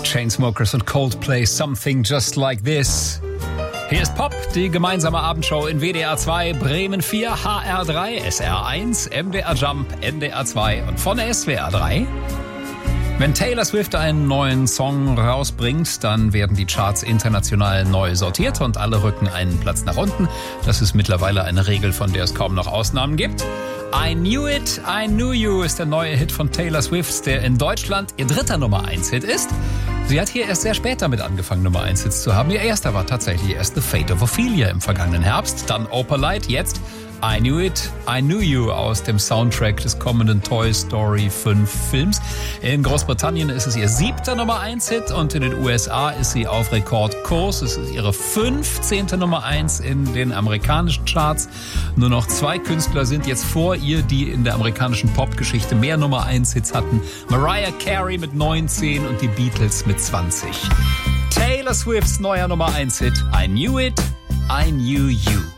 Chainsmokers und Coldplay, Something Just Like This. Hier ist Pop, die gemeinsame Abendshow in WDR 2, Bremen 4, HR 3, SR 1, MDR Jump, NDR 2 und von SWR 3. Wenn Taylor Swift einen neuen Song rausbringt, dann werden die Charts international neu sortiert und alle rücken einen Platz nach unten. Das ist mittlerweile eine Regel, von der es kaum noch Ausnahmen gibt. I Knew It, I Knew You ist der neue Hit von Taylor Swift, der in Deutschland ihr dritter Nummer 1 Hit ist. Sie hat hier erst sehr spät damit angefangen, Nummer 1 Hits zu haben. Ihr erster war tatsächlich erst The Fate of Ophelia im vergangenen Herbst, dann Opalite, jetzt I Knew It, I Knew You aus dem Soundtrack des kommenden Toy Story 5 Films. In Großbritannien ist es ihr 7. Nummer 1 Hit und in den USA ist sie auf Rekordkurs. Es ist ihre 15. Nummer 1 in den amerikanischen Charts. Nur noch 2 Künstler sind jetzt vor ihr, die in der amerikanischen Popgeschichte mehr Nummer 1 Hits hatten. Mariah Carey mit 19 und die Beatles mit 20. Taylor Swifts neuer Nummer 1 Hit, I Knew It, I Knew You.